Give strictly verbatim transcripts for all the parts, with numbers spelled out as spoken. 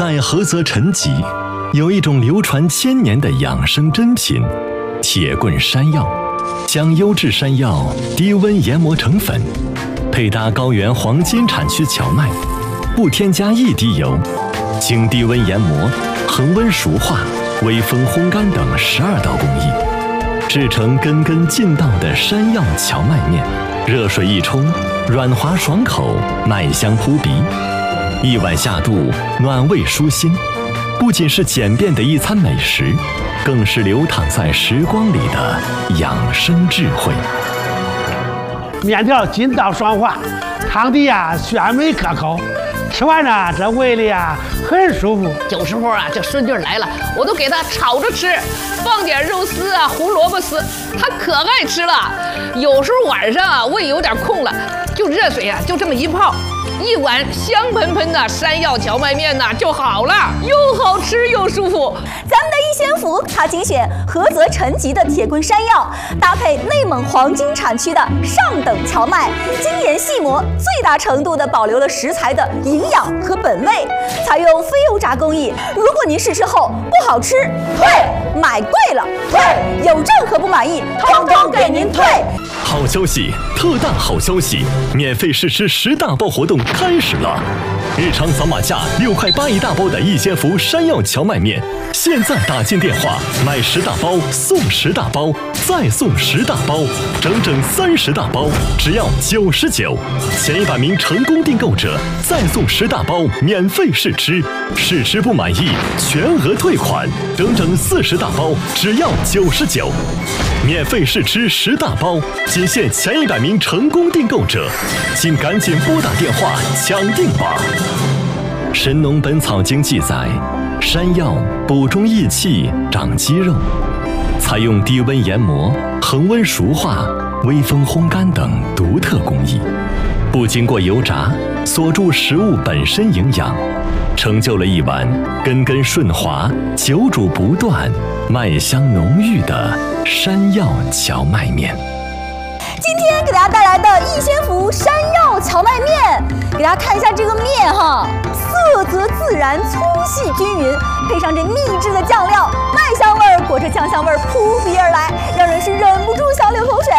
在菏泽陈集，有一种流传千年的养生珍品——铁棍山药。将优质山药低温研磨成粉，配搭高原黄金产区荞麦，不添加一滴油，经低温研磨、恒温熟化、微风烘干等十二道工艺，制成根根劲道的山药荞麦面。热水一冲，软滑爽口，麦香扑鼻，一碗下肚，暖胃舒心。不仅是简便的一餐美食，更是流淌在时光里的养生智慧。 面条筋道爽滑，汤底呀鲜美可口，吃完呢这胃里啊很舒服。 有时候啊这孙女来了，我都给她炒着吃，放点肉丝啊、胡萝卜丝，她可爱吃了。有时候晚上啊胃有点空了，就热水啊就这么一泡，一碗香喷喷的山药荞麦面呢就好了，又好吃又舒服。 咱们的一仙福，它精选菏泽陈集的铁棍山药，搭配内蒙黄金产区的上等荞麦，精研细磨，最大程度地保留了食材的营养和本味，采用非油炸工艺。如果您试吃后不好吃，退；买贵了退；有任何不满意，通通给您退。 好消息，特大好消息！免费试吃十大包活动开始了！日常扫码价六块八一大包的一仙福山药荞麦面，现在打进电话买十大包送十大包，再送十大包，整整三十大包，只要九十九。前一百名成功订购者再送十大包免费试吃，试吃不满意全额退款，整整四十大包，只要九十九。免费试吃十大包，仅限前一百名成功订购者，请赶紧拨打电话抢订吧！《神农本草经》记载，山药补中益气、长肌肉，采用低温研磨、恒温熟化、微风烘干等独特工艺，不经过油炸，锁住食物本身营养，成就了一碗根根顺滑、久煮不断、麦香浓郁的山药荞麦面。 今天给大家带来的一仙福山药荞麦面，给大家看一下这个面哈，色泽自然，粗细均匀，配上这秘制的酱料，麦香味儿裹着酱香味儿扑鼻而来，让人是忍不住想流口水。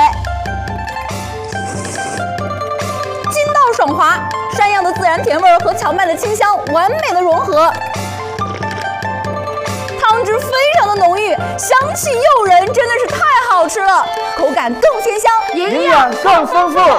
筋道爽滑，山药的自然甜味儿和荞麦的清香完美的融合。汤汁非常的浓郁，香气诱人，真的是太好吃了，口感更鲜香， 营养更丰富。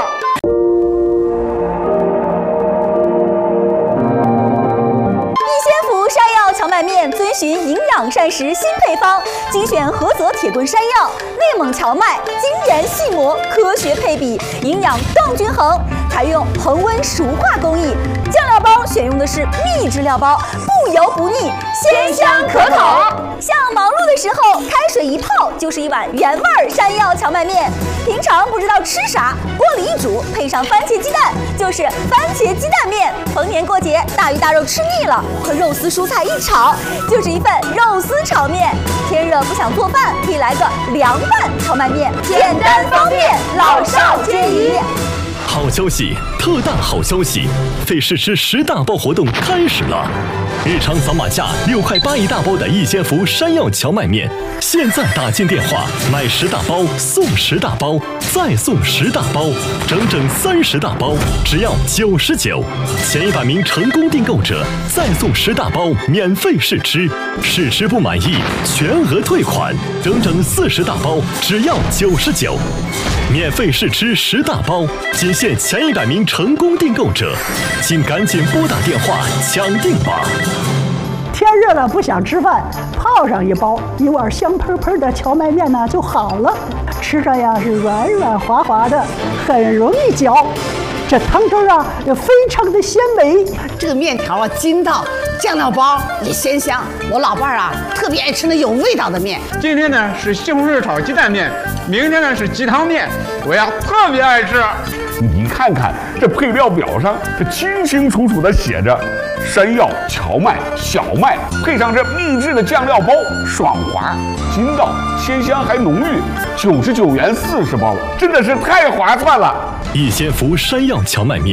一仙福山药荞麦面遵循营养膳食新配方，精选菏泽铁棍山药、内蒙荞麦，精研细磨，科学配比，营养更均衡，采用恒温熟化工艺。酱料包选用的是秘制料包，不油不腻，鲜香可口。像忙碌的时候，开水一泡就是一碗原味山药荞麦面。平常不知道吃啥，锅里一煮，配上番茄鸡蛋，就是番茄鸡蛋面。逢年过节，大鱼大肉吃腻了，和肉丝蔬菜一炒，就是一份肉丝炒面。天热不想做饭，可以来个凉拌荞麦面，简单方便，老少皆宜。 好消息，特大好消息！费试吃十大包活动开始了！日常扫码价六块八一大包的一仙福山药荞麦面，现在打进电话买十大包送十大包，再送十大包，整整三十大包，只要九十九。前一百名成功订购者再送十大包免费试吃，试吃不满意全额退款，整整四十大包，只要九十九。免费试吃十大包，仅限前一百名成功订购者，请赶紧拨打电话抢订吧！ 天热了不想吃饭，泡上一包，一碗香喷喷的荞麦面呢就好了，吃着呀是软软滑滑的，很容易嚼。这汤汁啊也非常的鲜美， 这个面条啊筋道，酱料包也鲜香。我老伴儿啊特别爱吃那有味道的面。 今天呢是西红柿炒鸡蛋面，明天呢是鸡汤面，我呀特别爱吃。 你看看这配料表上，这清清楚楚的写着山药、荞麦、小麦，配上这秘制的酱料包，爽滑、筋道、鲜香还浓郁，九十九元四十包，真的是太划算了。 一仙福山药荞麦面，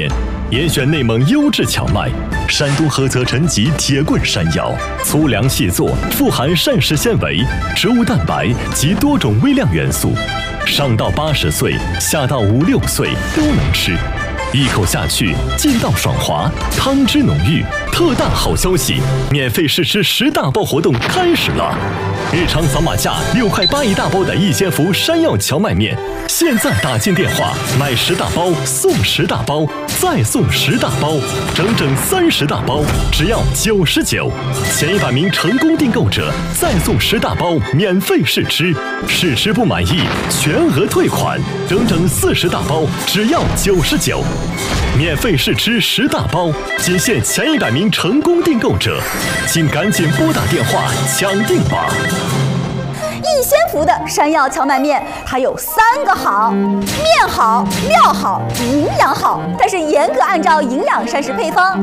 严选内蒙优质荞麦，山东菏泽陈集铁棍山药，粗粮细作，富含膳食纤维、植物蛋白及多种微量元素，上到八十岁，下到五六岁都能吃。一口下去，劲道爽滑，汤汁浓郁。特大好消息，免费试吃十大包活动开始了！日常扫码价六块八一大包的易先福山药荞麦面，现在打进电话买十大包送十大包，再送十大包，整整三十大包，只要九十九。前一百名成功订购者再送十大包免费试吃，试吃不满意全额退款，整整四十大包，只要九十九。免费试吃十大包，仅限前一百名成功订购者，请赶紧拨打电话抢订吧！ 易先福的山药荞麦面，它有三个好：面好、料好、营养好。它是严格按照营养膳食配方。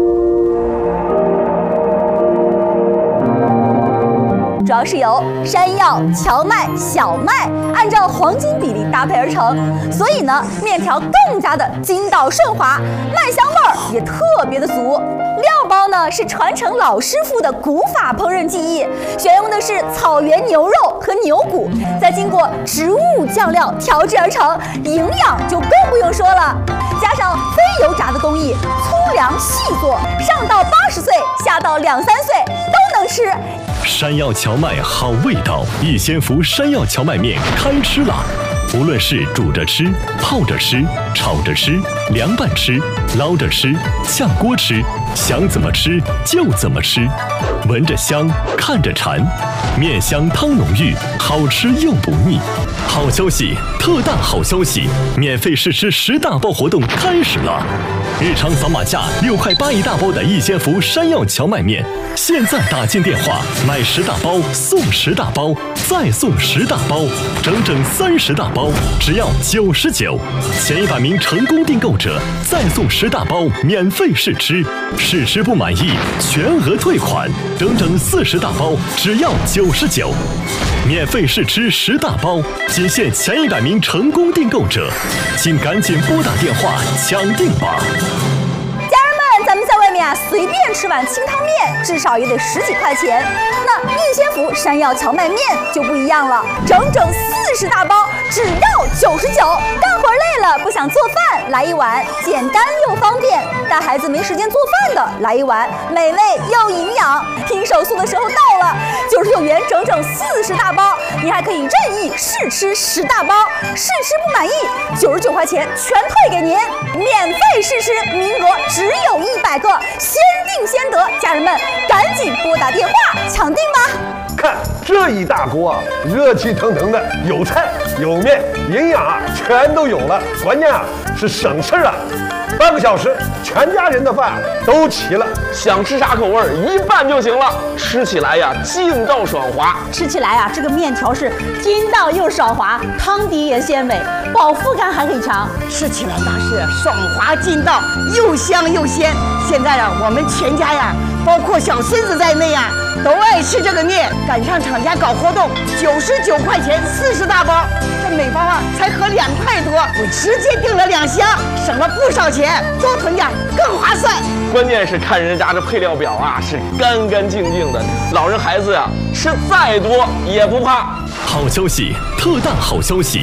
主要是由山药、荞麦、小麦按照黄金比例搭配而成，所以呢，面条更加的筋道顺滑，麦香味儿也特别的足。料包呢是传承老师傅的古法烹饪技艺，选用的是草原牛肉和牛骨，再经过植物酱料调制而成，营养就更不用说了。加上非油炸的工艺，粗粮细做，上到八十岁，下到两三岁都能吃。 山药荞麦好味道，易先福山药荞麦面开吃啦！无论是煮着吃、泡着吃、炒着吃、凉拌吃、捞着吃、炝锅吃，想怎么吃就怎么吃，闻着香，看着馋，面香汤浓郁，好吃又不腻。好消息，特大好消息！免费试吃十大包活动开始了！日常扫码价六块八一大包的易先福山药荞麦面，现在打进电话买十大包送十大包，再送十大包，整整三十大包，只要九十九。前一百名成功订购者再送十大包免费试吃，试吃不满意全额退款，整整四十大包，只要九十九。免费试吃十大包，仅限前一百名成功订购者，请赶紧拨打电话抢订吧！ 家人们，咱们在外面啊，随便吃碗清汤面，至少也得十几块钱。那易先福山药荞麦面就不一样了，整整四十大包，只要九十九。干活累了不想做饭，来一碗简单又方便；带孩子没时间做饭的，来一碗美味又营养。拼手速的时候到了，九十九元整整四十大包，你还可以任意试吃十大包，试吃不满意，九十九块钱全退给您，免费试吃，名额只有一百个，先定先得。家人们，赶紧拨打电话抢订吧！ 看这一大锅啊，热气腾腾的，有菜有面，营养啊全都有了，关键啊是省事啊。半个小时，全家人的饭都齐了。 想吃啥口味儿，一拌就行了。吃起来呀，劲道爽滑。 吃起来啊，这个面条是筋道又爽滑，汤底也鲜美，饱腹感还很强。 吃起来那是爽滑劲道，又香又鲜。现在啊，我们全家呀，包括小孙子在内呀，都爱吃这个面。赶上厂家搞活动，九十九块钱四十大包，这每包啊才合两块多，我直接订了两箱，省了不少钱，多囤点更划算。 关键是看人家这配料表啊，是干干净净的，老人孩子呀、啊、吃再多也不怕。 好消息，特大好消息！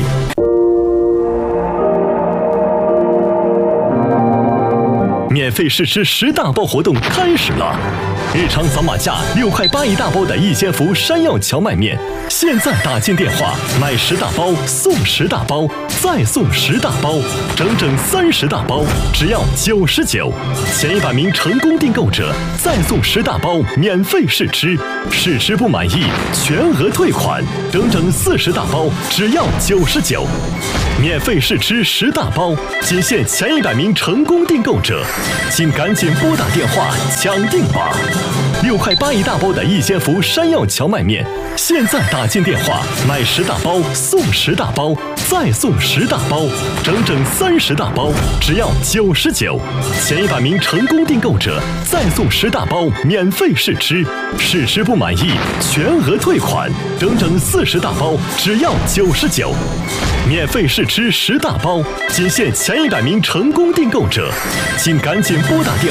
免费试吃十大包活动开始了！日常扫码价六块八一大包的易先福山药荞麦面，现在打进电话买十大包送十大包，再送十大包，整整三十大包，只要九十九。前一百名成功订购者再送十大包免费试吃，试吃不满意全额退款，整整四十大包，只要九十九。免费试吃十大包，仅限前一百名成功订购者，请赶紧拨打电话抢订吧！六块八一大包的易先福山药荞麦面，现在打进电话买十大包送十大包， 再送十大包，整整三十大包，只要九十九。前一百名成功订购者再送十大包免费试吃，试吃不满意全额退款，整整四十大包，只要九十九。免费试吃十大包，仅限前一百名成功订购者，请赶紧拨打电话。